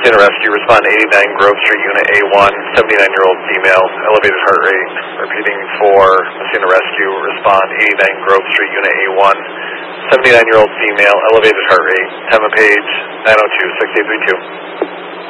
Messina Rescue, respond to 89 Grove Street, Unit A1, 79-year-old female, elevated heart rate. Repeating for Messina Rescue, respond 89 Grove Street, Unit A1, 79-year-old female, elevated heart rate. Time of page 902-6832.